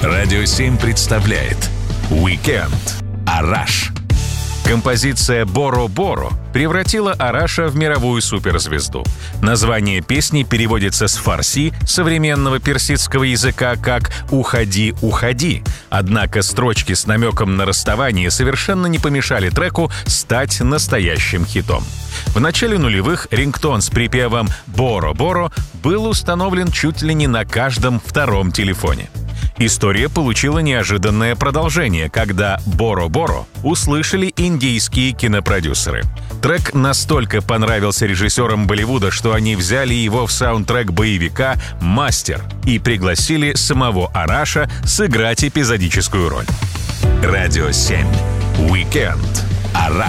Радио 7 представляет «Уикенд. Араш». Композиция «Боро-Боро» превратила Араша в мировую суперзвезду. Название песни переводится с фарси, современного персидского языка, как «Уходи, уходи». Однако строчки с намеком на расставание совершенно не помешали треку стать настоящим хитом. В начале нулевых рингтон с припевом «Боро-Боро» был установлен чуть ли не на каждом втором телефоне. История получила неожиданное продолжение, когда «Боро-Боро» услышали индийские кинопродюсеры. Трек настолько понравился режиссерам Болливуда, что они взяли его в саундтрек боевика «Мастер» и пригласили самого Араша сыграть эпизодическую роль. Радио 7. Уикенд. Араш.